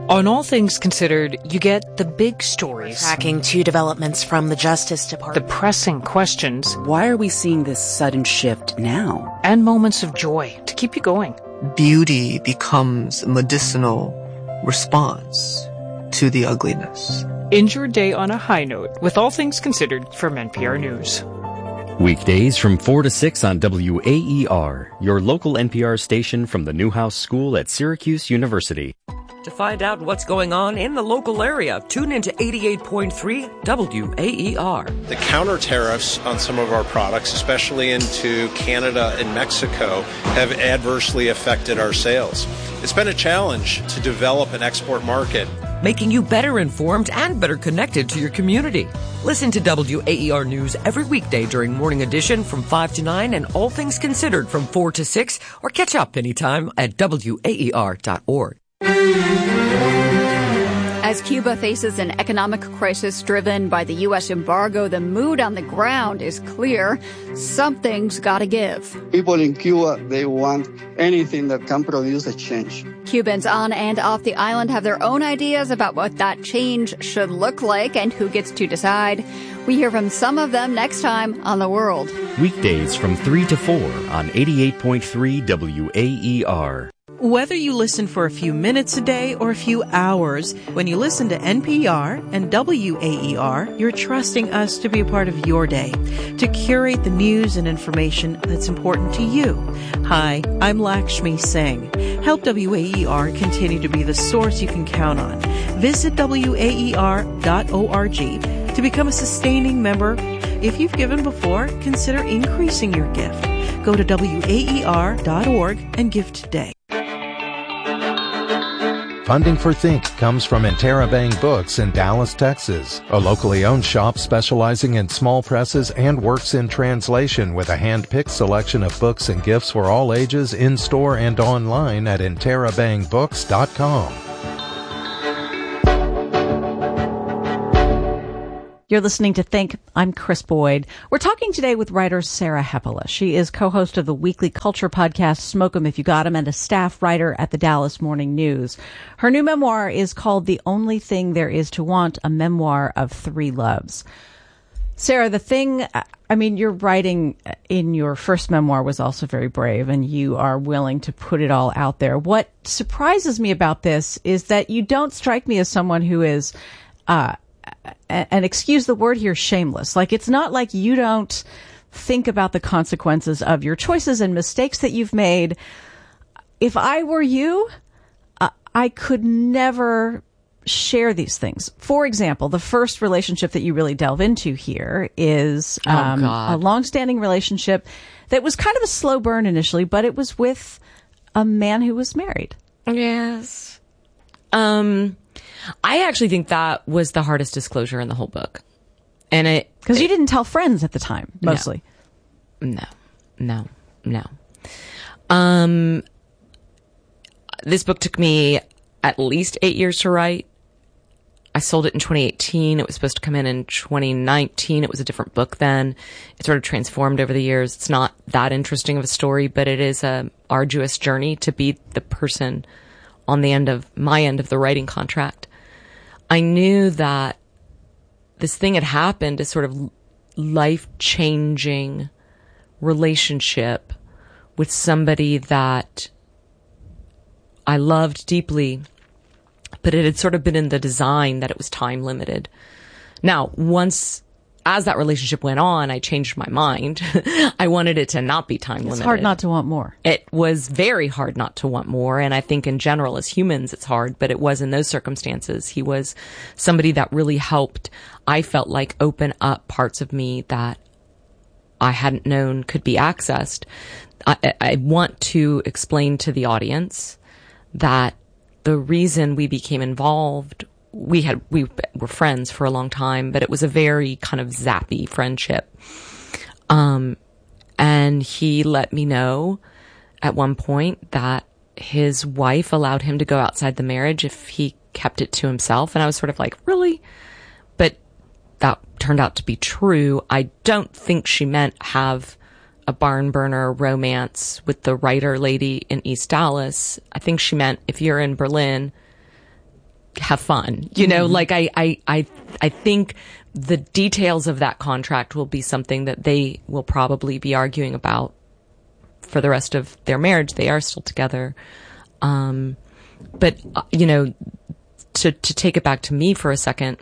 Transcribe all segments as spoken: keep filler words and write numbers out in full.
On All Things Considered, you get the big stories. Tracking two developments from the Justice Department. The pressing questions. Why are we seeing this sudden shift now? And moments of joy to keep you going. Beauty becomes a medicinal response to the ugliness. End your day on a high note with All Things Considered from N P R News. Weekdays from four to six on W A E R, your local N P R station from the Newhouse School at Syracuse University. To find out what's going on in the local area, tune into eighty-eight point three W A E R. The counter tariffs on some of our products, especially into Canada and Mexico, have adversely affected our sales. It's been a challenge to develop an export market, making you better informed and better connected to your community. Listen to W A E R News every weekday during Morning Edition from five to nine and All Things Considered from four to six, or catch up anytime at W A E R dot org. As Cuba faces an economic crisis driven by the U S embargo, the mood on the ground is clear. Something's got to give. People in Cuba, they want anything that can produce a change. Cubans on and off the island have their own ideas about what that change should look like and who gets to decide. We hear from some of them next time on The World. Weekdays from three to four on eighty-eight point three W A E R. Whether you listen for a few minutes a day or a few hours, when you listen to N P R and W A E R, you're trusting us to be a part of your day, to curate the news and information that's important to you. Hi, I'm Lakshmi Singh. Help W A E R continue to be the source you can count on. Visit W A E R dot org to become a sustaining member. If you've given before, consider increasing your gift. Go to W A E R dot org and give today. Funding for Think comes from Interabang Books in Dallas, Texas, a locally owned shop specializing in small presses and works in translation with a hand-picked selection of books and gifts for all ages in-store and online at interabang books dot com. You're listening to Think. I'm Chris Boyd. We're talking today with writer Sarah Hepola. She is co-host of the weekly culture podcast Smoke 'Em If You Got 'Em and a staff writer at the Dallas Morning News. Her new memoir is called The Only Thing There Is to Want, a memoir of three loves. Sarah, the thing, I mean, your writing in your first memoir was also very brave, and you are willing to put it all out there. What surprises me about this is that you don't strike me as someone who is, uh, and excuse the word here, shameless. Like, it's not like you don't think about the consequences of your choices and mistakes that you've made. If I were you, uh, I could never share these things. For example, the first relationship that you really delve into here is um, oh, a long-standing relationship that was kind of a slow burn initially, but it was with a man who was married. Yes. Um... I actually think that was the hardest disclosure in the whole book. And it... Because you didn't tell friends at the time, mostly. No. No. No. No. Um, this book took me at least eight years to write. I sold it in twenty eighteen. It was supposed to come in in twenty nineteen. It was a different book then. It sort of transformed over the years. It's not that interesting of a story, but it is a arduous journey to be the person on the end of my end of the writing contract. I knew that this thing had happened, a sort of life-changing relationship with somebody that I loved deeply, but it had sort of been in the design that it was time limited. Now, once, as that relationship went on, I changed my mind. I wanted it to not be time limited. It's hard not to want more. It was very hard not to want more. And I think in general, as humans, it's hard, but it was in those circumstances. He was somebody that really helped, I felt like, open up parts of me that I hadn't known could be accessed. I, I want to explain to the audience that the reason we became involved, we had, we were friends for a long time, but it was a very kind of zappy friendship. Um, and he let me know at one point that his wife allowed him to go outside the marriage if he kept it to himself. And I was sort of like, really? But that turned out to be true. I don't think she meant have a barn burner romance with the writer lady in East Dallas. I think she meant if you're in Berlin, have fun. You know, mm-hmm. like I, I, I, I think the details of that contract will be something that they will probably be arguing about for the rest of their marriage. They are still together. Um, but, uh, you know, to, to take it back to me for a second,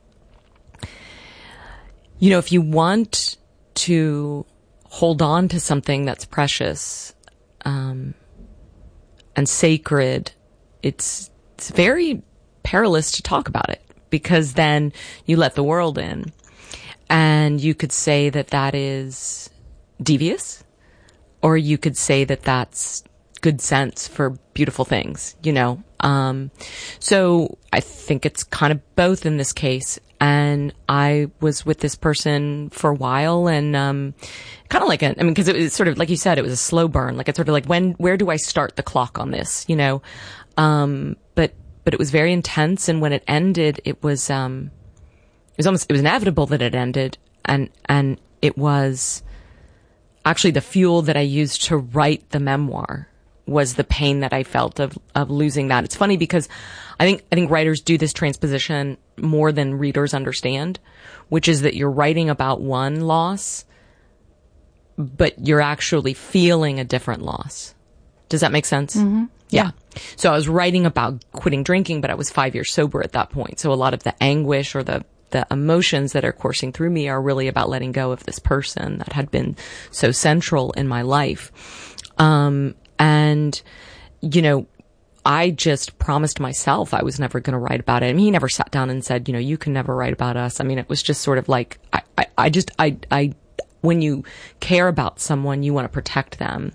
you know, if you want to hold on to something that's precious, um, and sacred, it's, it's very perilous to talk about it, because then you let the world in, and you could say that that is devious, or you could say that that's good sense for beautiful things, you know? Um, so I think it's kind of both in this case. And I was with this person for a while, and, um, kind of like a, I mean, cause it was sort of, like you said, it was a slow burn. Like it's sort of like, when, where do I start the clock on this, you know? Um, but, but it was very intense. And when it ended, it was, um, it was almost, it was inevitable that it ended. And, and it was actually the fuel that I used to write the memoir, was the pain that I felt of, of losing that. It's funny because I think, I think writers do this transposition more than readers understand, which is that you're writing about one loss, but you're actually feeling a different loss. Does that make sense? Mm-hmm. Yeah. So I was writing about quitting drinking, but I was five years sober at that point. So a lot of the anguish or the, the emotions that are coursing through me are really about letting go of this person that had been so central in my life. Um, And, you know, I just promised myself I was never going to write about it. I mean, he never sat down and said, you know, you can never write about us. I mean, it was just sort of like, I, I, I just, I, I, when you care about someone, you want to protect them.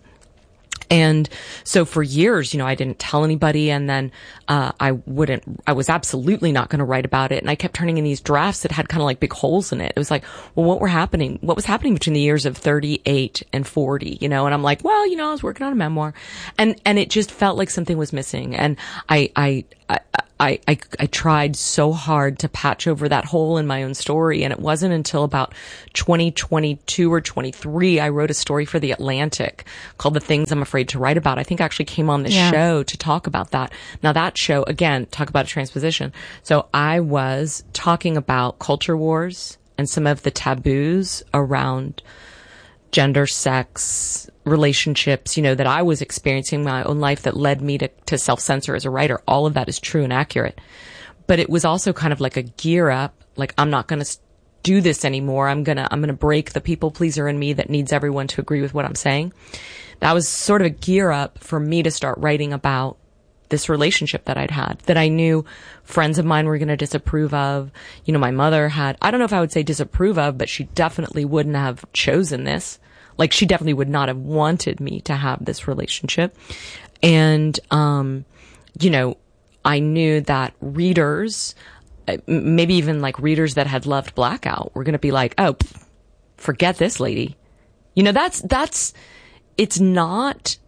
And so for years, you know, I didn't tell anybody, and then uh I wouldn't, I was absolutely not going to write about it. And I kept turning in these drafts that had kind of like big holes in it. It was like, well, what were happening? What was happening between the years of thirty-eight and forty, you know? And I'm like, well, you know, I was working on a memoir, and, and it just felt like something was missing. And I, I, I, I, I, I tried so hard to patch over that hole in my own story. And it wasn't until about twenty twenty-two or twenty-three, I wrote a story for The Atlantic called The Things I'm Afraid to Write About. I think I actually came on this yeah. show to talk about that. Now that show, again, talk about a transposition. So I was talking about culture wars and some of the taboos around gender, sex, relationships, you know, that I was experiencing in my own life that led me to, to self-censor as a writer. All of that is true and accurate. But it was also kind of like a gear up, like, I'm not going to do this anymore. I'm going to, I'm going to break the people pleaser in me that needs everyone to agree with what I'm saying. That was sort of a gear up for me to start writing about this relationship that I'd had, that I knew friends of mine were going to disapprove of. You know, my mother had, I don't know if I would say disapprove of, but she definitely wouldn't have chosen this. Like, she definitely would not have wanted me to have this relationship. And, um, you know, I knew that readers, maybe even like readers that had loved Blackout, were going to be like, oh, pff, forget this lady. You know, that's, that's, it's not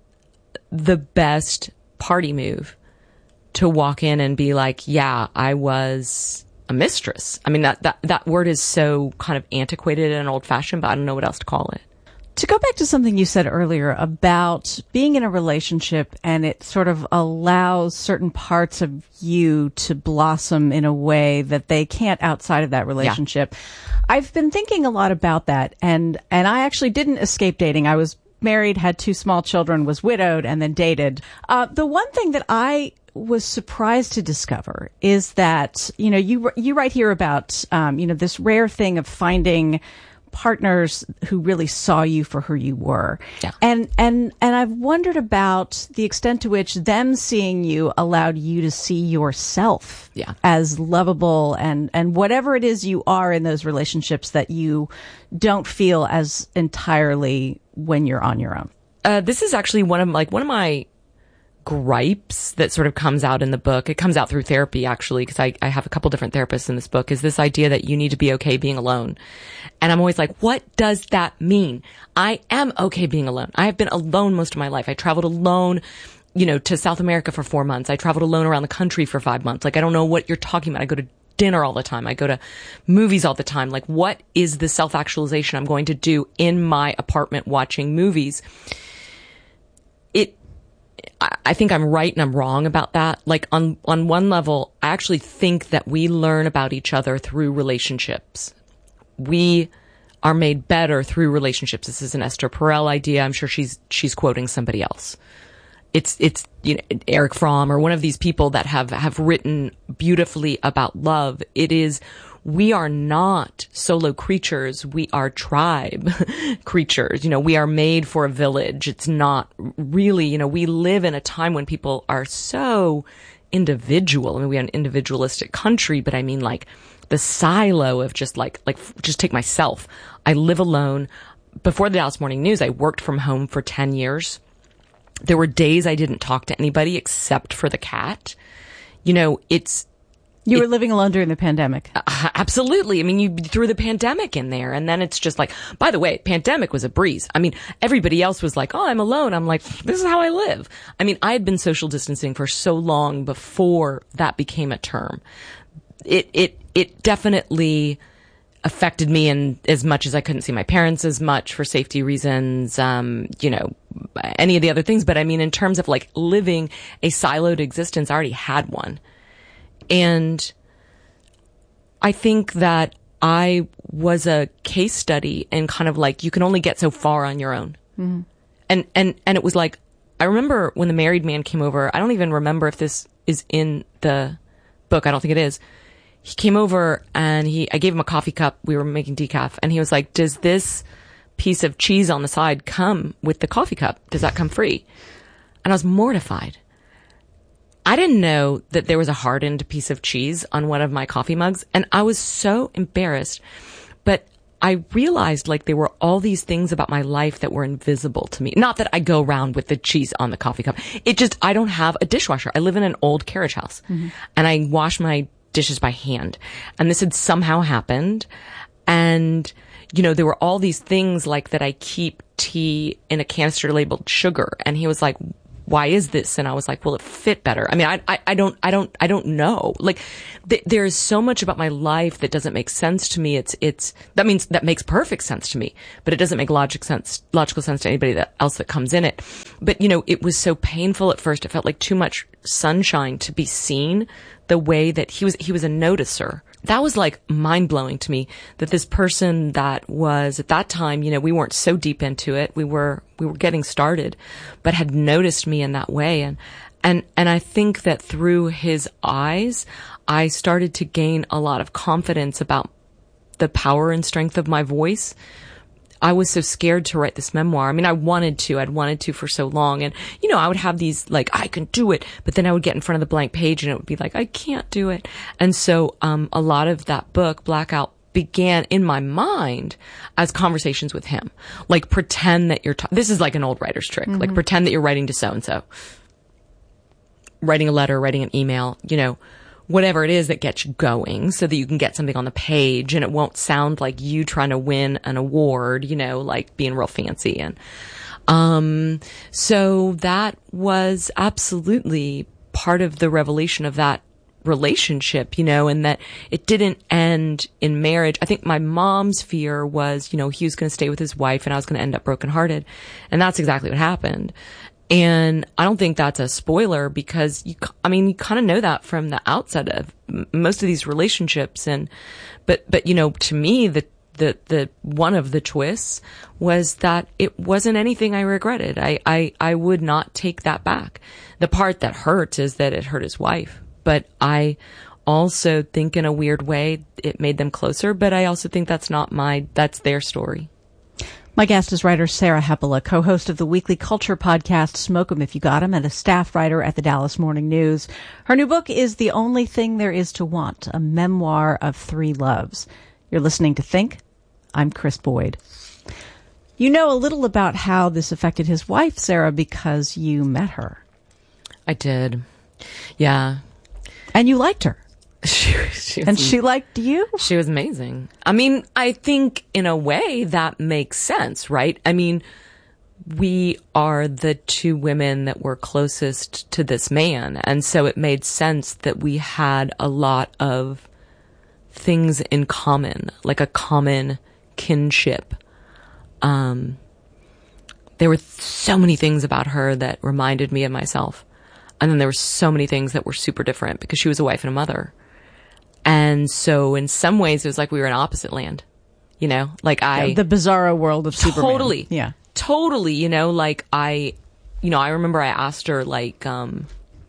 the best party move to walk in and be like, yeah, I was a mistress. I mean, that, that, that word is so kind of antiquated and old fashioned, but I don't know what else to call it. To go back to something you said earlier about being in a relationship and it sort of allows certain parts of you to blossom in a way that they can't outside of that relationship. Yeah. I've been thinking a lot about that, and, and I actually didn't escape dating. I was married, had two small children, was widowed, and then dated. Uh, the one thing that I was surprised to discover is that, you know, you, you write here about, um, you know, this rare thing of finding partners who really saw you for who you were. Yeah. And, and, and I've wondered about the extent to which them seeing you allowed you to see yourself yeah. as lovable and, and whatever it is you are in those relationships that you don't feel as entirely when you're on your own. Uh, this is actually one of like, one of my gripes that sort of comes out in the book. It comes out through therapy, actually, because I, I have a couple different therapists in this book, is this idea that you need to be okay being alone. And I'm always like, what does that mean? I am okay being alone. I have been alone most of my life. I traveled alone, you know, to South America for four months. I traveled alone around the country for five months. Like, I don't know what you're talking about. I go to dinner all the time. I go to movies all the time. Like, what is the self-actualization I'm going to do in my apartment watching movies? It, I, I think I'm right and I'm wrong about that. Like on, on one level, I actually think that we learn about each other through relationships. We are made better through relationships. This is an Esther Perel idea. I'm sure she's, she's quoting somebody else. It's, it's, you know, Eric Fromm or one of these people that have, have written beautifully about love. It is, we are not solo creatures. We are tribe creatures. You know, we are made for a village. It's not really, you know, we live in a time when people are so individual. I mean, we are an individualistic country, but I mean like the silo of just like, like, just take myself. I live alone. Before the Dallas Morning News, I worked from home for ten years. There were days I didn't talk to anybody except for the cat. You know, it's... You it, were living alone during the pandemic. Uh, absolutely. I mean, you threw the pandemic in there, and then it's just like, by the way, pandemic was a breeze. I mean, everybody else was like, oh, I'm alone. I'm like, this is how I live. I mean, I had been social distancing for so long before that became a term. It, it, it definitely affected me in as much as I couldn't see my parents as much for safety reasons, um, you know, any of the other things. But I mean, in terms of like living a siloed existence, I already had one. And I think that I was a case study and kind of like, you can only get so far on your own. Mm-hmm. And, and, and it was like, I remember when the married man came over, I don't even remember if this is in the book. I don't think it is. He came over and he, I gave him a coffee cup. We were making decaf and he was like, does this piece of cheese on the side come with the coffee cup? Does that come free? And I was mortified. I didn't know that there was a hardened piece of cheese on one of my coffee mugs. And I was so embarrassed, but I realized like there were all these things about my life that were invisible to me. Not that I go around with the cheese on the coffee cup. It just, I don't have a dishwasher. I live in an old carriage house mm-hmm. and I wash my dishes by hand. And this had somehow happened. And, you know, there were all these things like that I keep tea in a canister labeled sugar. And he was like, why is this? And I was like, well, it fit better. I mean, I, I, I don't, I don't, I don't know. Like, th- there is so much about my life that doesn't make sense to me. It's, it's, that means that makes perfect sense to me, but it doesn't make logic sense, logical sense to anybody that else that comes in it. But, you know, it was so painful at first. It felt like too much sunshine to be seen the way that he was, he was a noticer. That was like mind blowing to me that this person that was at that time, you know, we weren't so deep into it. We were, we were getting started, but had noticed me in that way. And, and, and I think that through his eyes, I started to gain a lot of confidence about the power and strength of my voice. I was so scared to write this memoir. I mean, I wanted to, I'd wanted to for so long. And, you know, I would have these, like, I can do it. But then I would get in front of the blank page and it would be like, I can't do it. And so, um, a lot of that book, Blackout, began in my mind as conversations with him. Like, pretend that you're, ta- this is like an old writer's trick. Mm-hmm. Like, pretend that you're writing to so-and-so. Writing a letter, writing an email, you know, whatever it is that gets you going so that you can get something on the page and it won't sound like you trying to win an award, you know, like being real fancy. And, um, so that was absolutely part of the revelation of that relationship, you know, and that it didn't end in marriage. I think my mom's fear was, you know, he was going to stay with his wife and I was going to end up brokenhearted. And that's exactly what happened. And I don't think that's a spoiler because you, I mean, you kind of know that from the outset of most of these relationships. And, but, but, you know, to me, the, the, the, one of the twists was that it wasn't anything I regretted. I, I, I would not take that back. The part that hurts is that it hurt his wife, but I also think in a weird way it made them closer, but I also think that's not my, that's their story. My guest is writer Sarah Hepola, co-host of the weekly culture podcast Smoke 'Em If You Got 'Em and a staff writer at the Dallas Morning News. Her new book is The Only Thing There Is to Want, a memoir of three loves. You're listening to Think. I'm Chris Boyd. You know a little about how this affected his wife, Sarah, because you met her. I did. Yeah. And you liked her. She, she was, and she liked you? She was amazing. I mean, I think in a way that makes sense, right? I mean, we are the two women that were closest to this man. And so it made sense that we had a lot of things in common, like a common kinship. Um, there were so many things about her that reminded me of myself. And then there were so many things that were super different because she was a wife and a mother. And so in some ways it was like we were in opposite land, you know, like I, the bizarro world of Superman. Totally. Yeah. Totally. You know, like I, you know, I remember I asked her like, um,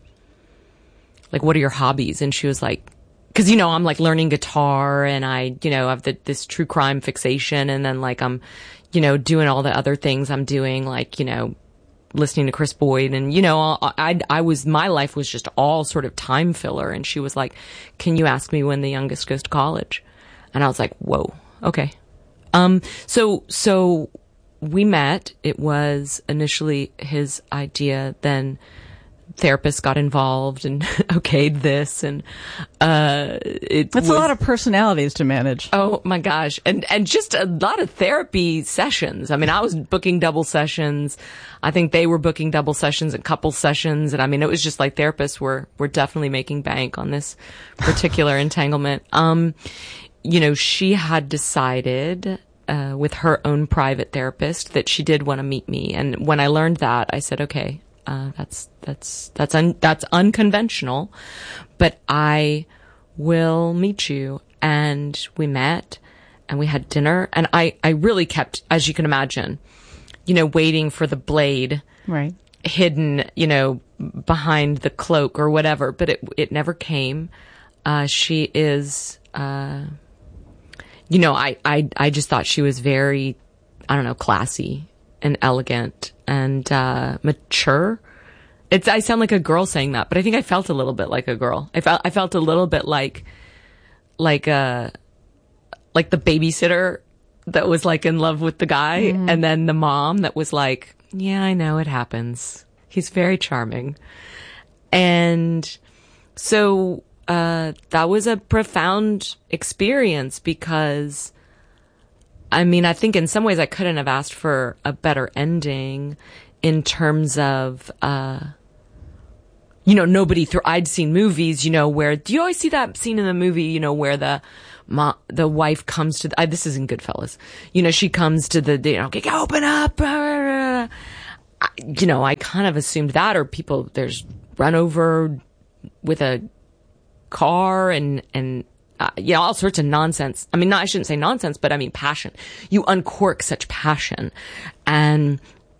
like, what are your hobbies? And she was like, cause you know, I'm like learning guitar and I, you know, have the, this true crime fixation. And then like, I'm, you know, doing all the other things I'm doing, like, you know, listening to Chris Boyd and, you know, I, I was, my life was just all sort of time filler. And she was like, can you ask me when the youngest goes to college? And I was like, whoa, okay. Um, so, so we met. It was initially his idea. Then therapists got involved and okayed this. And, uh, it That's was, a lot of personalities to manage. Oh my gosh. And, and just a lot of therapy sessions. I mean, I was booking double sessions. I think they were booking double sessions and couple sessions. And I mean, it was just like therapists were, were definitely making bank on this particular entanglement. Um, you know, she had decided, uh, with her own private therapist that she did want to meet me. And when I learned that, I said, okay, uh, that's, that's, that's, un- that's unconventional, but I will meet you. And we met and we had dinner and I, I really kept, as you can imagine, you know, waiting for the blade, right, hidden, you know, behind the cloak or whatever, but it, it never came. Uh, she is, uh, you know, I, I, I just thought she was very, I don't know, classy and elegant and, uh, mature. It's, I sound like a girl saying that, but I think I felt a little bit like a girl. I felt, I felt a little bit like, like, uh, like the babysitter that was like in love with the guy. Mm-hmm. And then the mom that was like, yeah, I know it happens. He's very charming. And so, uh, that was a profound experience because, I mean, I think in some ways I couldn't have asked for a better ending in terms of, uh, you know, nobody through, I'd seen movies, you know, where, do you always see that scene in the movie, you know, where the, Ma, the wife comes to the, I, this is in Goodfellas, you know, she comes to the, you know, okay, open up, I, you know, I kind of assumed that, or people, there's run over with a car and, and, uh, yeah, all sorts of nonsense. I mean, no, I shouldn't say nonsense, but I mean passion. You uncork such passion. And,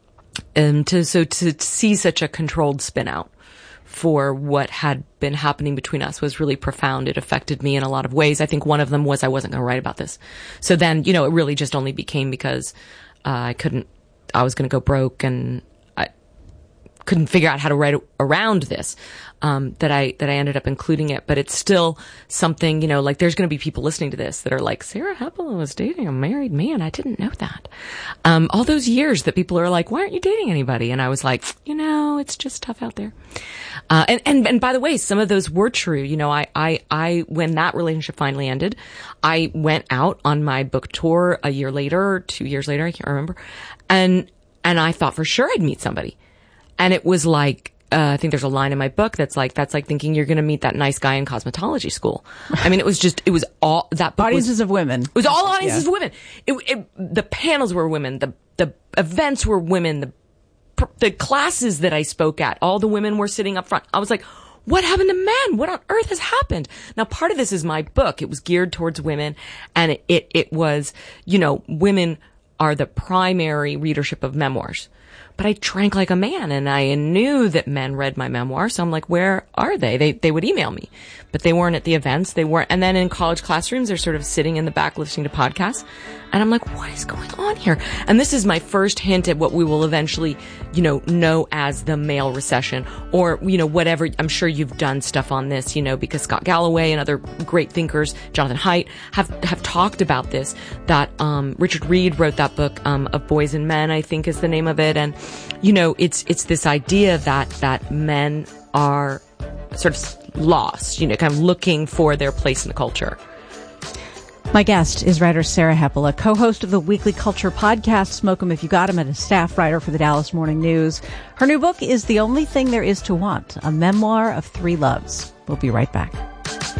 um, to, so to, to see such a controlled spin out for what had been happening between us was really profound. It affected me in a lot of ways. I think one of them was I wasn't going to write about this. So then, you know, it really just only became because, uh, I couldn't, I was going to go broke and I couldn't figure out how to write around this, um, that I, that I ended up including it. But it's still something, you know, like there's going to be people listening to this that are like, Sarah Hepola was dating a married man. I didn't know that. Um, all those years that people are like, why aren't you dating anybody? And I was like, you know, it's just tough out there. Uh, and, and, and by the way, some of those were true. You know, I, I, I, when that relationship finally ended, I went out on my book tour a year later, or two years later, I can't remember. And, and I thought for sure I'd meet somebody. And it was like, uh, I think there's a line in my book that's like, that's like thinking you're going to meet that nice guy in cosmetology school. I mean, it was just, it was all, that book audiences was, of women. It was all audiences yeah. of women. It, it, the panels were women. The, the events were women. The, the classes that I spoke at, all the women were sitting up front. I was like, what happened to men? What on earth has happened? Now, part of this is my book. It was geared towards women, and it, it, it was, you know, women are the primary readership of memoirs. But I drank like a man, and I knew that men read my memoir. So I'm like, where are they? They, they would email me, but they weren't at the events. They weren't. And then in college classrooms, they're sort of sitting in the back listening to podcasts. And I'm like, what is going on here? And this is my first hint at what we will eventually, you know, know as the male recession, or, you know, whatever. I'm sure you've done stuff on this, you know, because Scott Galloway and other great thinkers, Jonathan Haidt, have, have talked about this, that, um, Richard Reed wrote that book, um, of Boys and Men, I think is the name of it. And, you know, it's, it's this idea that, that men are sort of lost, you know, kind of looking for their place in the culture. My guest is writer Sarah Hepola, co-host of the weekly culture podcast Smoke 'Em If You Got 'Em, and a staff writer for the Dallas Morning News. Her new book is The Only Thing There Is to Want, a memoir of three loves. We'll be right back.